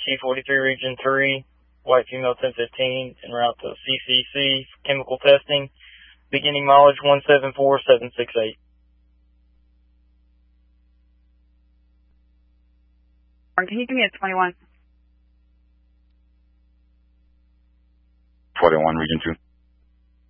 Chief 43 Region 3, white female 1015, en route to CCC chemical testing, beginning mileage 174768. Can you give me a 21? 41 Region 2.